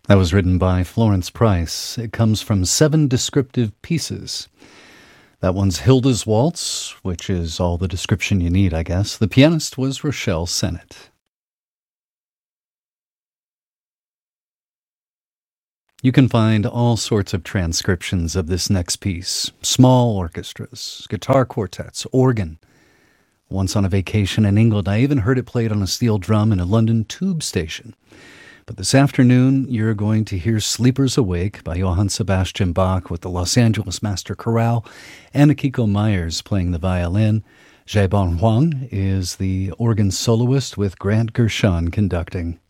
That was written by Florence Price. It comes from Seven Descriptive Pieces. That one's Hilda's Waltz, which is all the description you need, I guess. The pianist was Rochelle Sennett. You can find all sorts of transcriptions of this next piece. Small orchestras, guitar quartets, organ. Once on a vacation in England, I even heard it played on a steel drum in a London tube station. But this afternoon, you're going to hear Sleepers Awake by Johann Sebastian Bach with the Los Angeles Master Chorale and Akiko Myers playing the violin. Jaebon Huang is the organ soloist with Grant Gershon conducting.